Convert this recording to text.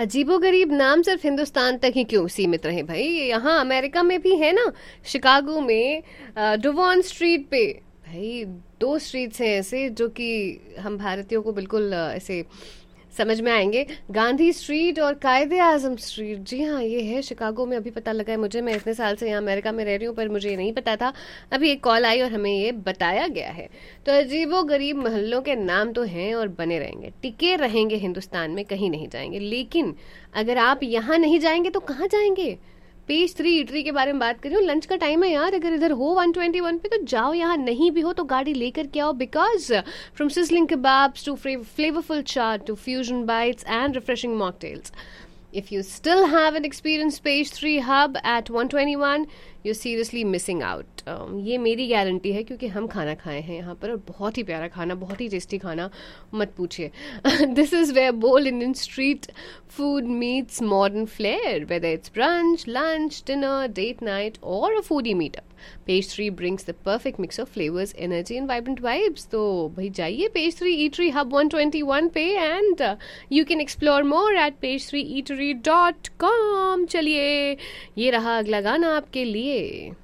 अजीबोगरीब नाम सिर्फ हिंदुस्तान तक ही क्यों सीमित रहे भाई, यहाँ अमेरिका में भी है ना। शिकागो में डुवॉन स्ट्रीट पे भाई 2 स्ट्रीट्स हैं ऐसे जो कि हम भारतीयों को बिल्कुल ऐसे समझ में आएंगे। गांधी स्ट्रीट और कायदे आजम स्ट्रीट, जी हाँ ये है शिकागो में। अभी पता लगा है मुझे, मैं इतने साल से यहाँ अमेरिका में रह रही हूँ पर मुझे ये नहीं पता था। अभी एक कॉल आई और हमें ये बताया गया है। तो अजीबो गरीब मोहल्लों के नाम तो हैं और बने रहेंगे, टिके रहेंगे हिंदुस्तान में, कहीं नहीं जाएंगे। लेकिन अगर आप यहाँ नहीं जाएंगे तो कहाँ जाएंगे? पेज 3 इटरी के बारे में बात कर रही हूँ। लंच का टाइम है यार, अगर इधर हो 121 पे तो जाओ, यहाँ नहीं भी हो तो गाड़ी लेकर के आओ। Because from sizzling kebabs to flavorful chaat to fusion bites and refreshing mocktails, if you still haven't experienced Page 3 Hub at 121, you're seriously missing out. ये मेरी गारंटी है क्योंकि हम खाना खाए हैं यहाँ पर, और बहुत ही प्यारा खाना, बहुत ही टेस्टी खाना, मत पूछिए। This is where bold Indian street food meets modern flair, whether it's brunch, lunch, dinner, date night, or a foodie meetup. Page 3 brings the perfect mix of flavors, energy and vibrant vibes. तो भाई जाइए Page 3 Eatery Hub 121 पे and you can explore more at page3eatery.com. चलिए ये रहा अगला गाना आपके लिए।